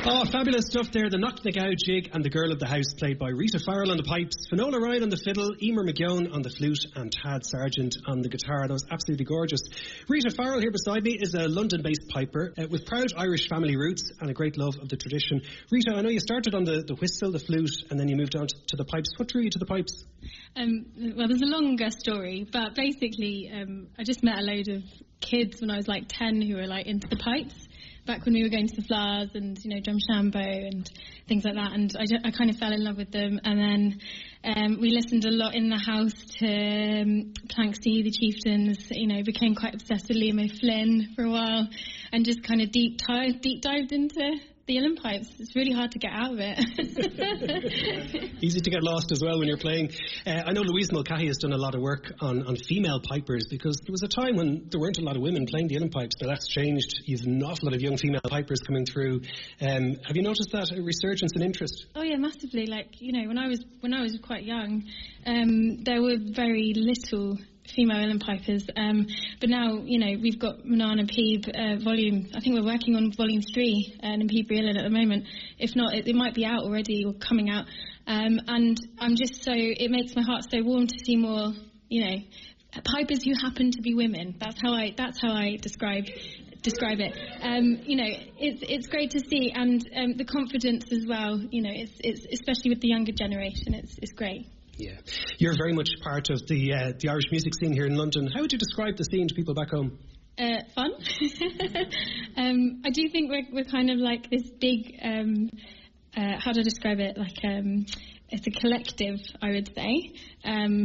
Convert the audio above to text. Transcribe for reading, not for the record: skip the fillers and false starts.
Oh, fabulous stuff there. The Knock the Gow jig and the Girl of the House, played by Rita Farrell on the pipes, Finola Ryan on the fiddle, Emer McGeown on the flute, and Tad Sargent on the guitar. That was absolutely gorgeous. Rita Farrell here beside me is a London-based piper with proud Irish family roots and a great love of the tradition. Rita, I know you started on the whistle, the flute, and then you moved on to the pipes. What drew you to the pipes? Well, there's a longer story, but basically I just met a load of kids when I was like 10 who were like into the pipes. Back when we were going to the Flowers and, you know, Drumshambo and things like that, and I kind of fell in love with them. And then we listened a lot in the house to Planxty, the Chieftains, you know, became quite obsessed with Liam O'Flynn for a while, and just kind of deep dived into the uilleann pipes. It's really hard to get out of it. Easy to get lost as well when you're playing. I know Louise Mulcahy has done a lot of work on female pipers, because there was a time when there weren't a lot of women playing the uilleann pipes, but that's changed. You've an awful lot of young female pipers coming through. Have you noticed that a resurgence in interest? Oh yeah, massively. Like, you know, when I was quite young, there were very little female uilleann pipers, but now, you know, we've got Manana Peeb volume. I think we're working on volume 3 in Peeb uilleann at the moment. If not, it might be out already or coming out. And I'm just it makes my heart so warm to see more, you know, pipers who happen to be women. That's how I describe it. You know, it's great to see, and the confidence as well. You know, it's especially with the younger generation. It's great. Yeah, you're very much part of the Irish music scene here in London. How would you describe the scene to people back home? Fun. I do think we're kind of like this big. How do I describe it? Like it's a collective, I would say.